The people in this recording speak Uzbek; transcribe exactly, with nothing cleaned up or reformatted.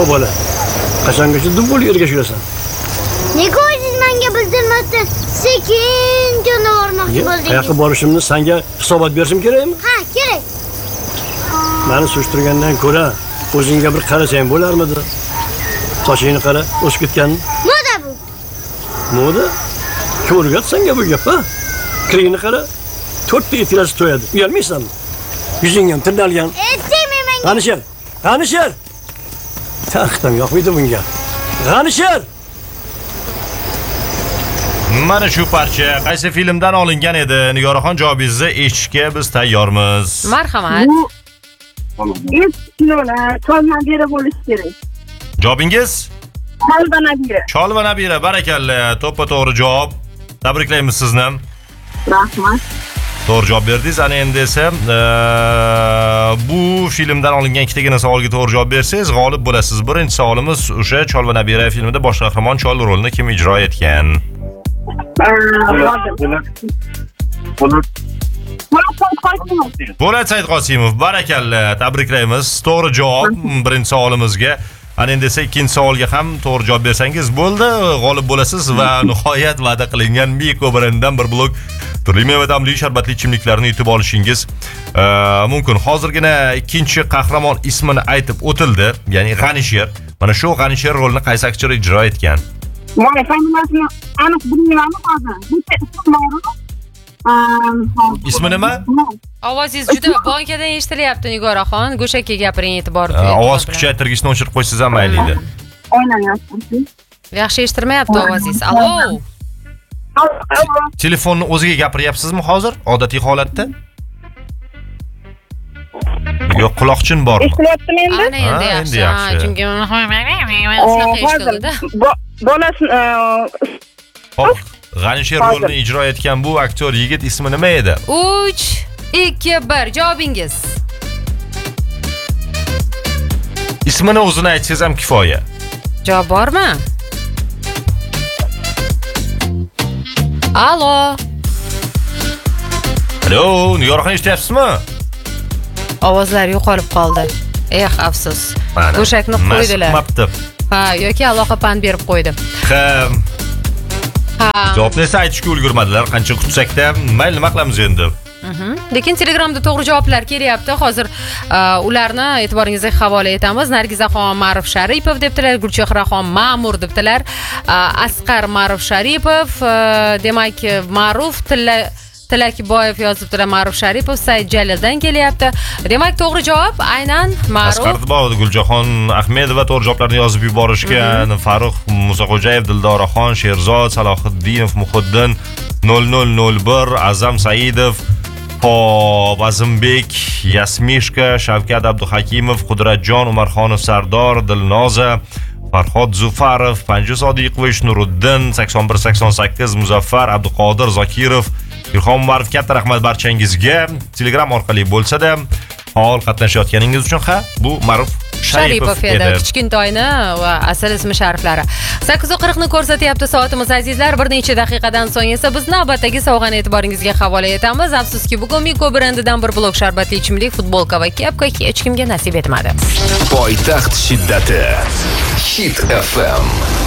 Bola. Qachongacha dubul ergashirasan? Nega o'zingiz menga bildirmasdan sekin jo'navermoqchi bo'ldingiz? Qayoqqa borishimni senga hisobot berishim kerakmi? Ha, kerak. Meni surishtirgandan ko'ra o'zingga bir qarasang bo'larmidi? Sochingni qara, o'sib ketgan. Moda bu. Moda? Kim o'rgat senga bu gap, ha? Kiringni qara. to'rtta etilasi to'yadi. Uyalmaysanmi? Yuzing ham tirnalgan. Etdingmi menga? G'anishar. G'anishar. Taxtam yo'qmidi bunga. G'anishar. Mana shu parcha qaysi filmdan olingan edi? Nigoraxon, javobingizni eshitishga biz tayyormiz. Marhamat. Kinolar, Cholvanabira bo'lishi kerak. Javobingiz? Cholvanabira. Cholvanabira, barakalla. To'ppa-to'g'ri javob. Tabriklaymiz sizni. Rahmat. To'g'ri javob berdingiz. Ana endi esa bu filmdan olingan ikkitagina savolga to'g'ri javob bersangiz g'olib bo'lasiz. Birinchi savolimiz o'sha Cholvanabira filmida bosh qahramon Chol rolini kim ijro etgan? Po'lat Saidqosimov, barakalla. Tabriklaymiz. To'g'ri javob birinchi savolimizga. Ana endi esa ikkinchi savolga ham to'g'ri javob bersangiz bo'ldi, g'olib bo'lasiz va nihoyat va'da qilingan Miko brendidan bir blok turli meva ta'mli sharbatli ichimliklarni yutib olishingiz mumkin. Hozirgina ikkinchi qahramon ismini aytib o'tildi, ya'ni G'anisher. Mana shu G'anisher rolini qaysi aktyor ijro etgan? Mana familiyasini aniq bilmayman hozir. Bu ismi nima? Ovozingiz juda bankadan eshitilyapti Nigoraxon. Go'shakka gapiring, e'tibor bering. Ovoz kuchaytirgichni o'chirib qo'ysangiz ham mayli edi. O'ynayapsiz. Yaxshi eshitilmayapti ovozingiz. Allo. Telefonni o'ziga gapiryapsizmi hozir odatiy holatda? Yo'q, quloqchin bormi? Eshityaptimi endi? Ana endi yaxshi. Ha, chunki bolasi Hop, G'anisher rolini ijro etgan bu aktyor yigit ismi nima edi? uch, ikki, bir javobingiz. Ismini o'zini aytsangiz ham kifoya. Javob bormi? Allo. Allo, Nigoraxon eshityapsizmi? Ovozlar yo'qolib qoldi. Eh, afsus. Go'shakni qo'ydilar. Ha, yoki aloqa pan berib qo'ydi. Ha. Ha. Javobni esa aytishga ulgurmadilar. Qancha kutsak-da, mayli, nima qilamiz endi? Lekin Telegramda to'g'ri javoblar kelyapti. Hozir ularni e'tiboringizga havola etamiz. Nargizaxon Ma'ruf Sharipov debdilar, Gulchehraxon Ma'mur debdilar, Asqar Ma'ruf Sharipov, demak Ma'ruf Tilla Tilakboyev yozibdilar, Ma'ruf Sharipov Said Jalildan kelyapti. Demak, to'g'ri javob aynan Ma'ruf. Asqar Tilakboyev, Gulchehron Ahmedova to'g'ri javoblarni yozib yuborishgan. Farruh Musaxo'jayev, Dildoraxon Sherzod, Salohiddinov Muhiddin nol nol nol bir, Azam Saidov, Hop, Azimbek, Yasmishka, Shavkat Abduhakimov, Qudratjon Umarxonov Sardor, Dilnoza, Farhod Zufarov, Panju Sodiqovich, Nuriddin, sakson bir sakson sakkiz, Muzaffar Abduqodir Zokirov, Ilhom Umarov, katta rahmat barchangizga. Telegram orqali bo'lsa-da, faol qatnashayotganingiz uchun ha, bu Ma'ruf Sharipov edi. Kichkintoyni va asl ismi shariflari. sakkiz qirq ni ko'rsatyapti soatimiz azizlar. Bir necha daqiqadan so'ng esa biz navbatdagi sovg'ani e'tiboringizga havola etamiz. Afsuski, bugun Miko brendidan bir blok sharbatli ichimlik, futbolka va kepka hech kimga nasib etmadi. Poytaxt shiddati Hit F M.